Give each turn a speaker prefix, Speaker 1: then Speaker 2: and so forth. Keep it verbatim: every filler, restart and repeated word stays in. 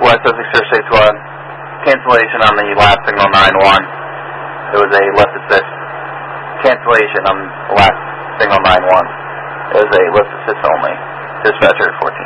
Speaker 1: West Sussex Interstate Squad. Cancellation on the last signal nine one. It was a lift assist. Cancellation on the last signal nine one. It was a lift assist only. Dispatcher fourteen.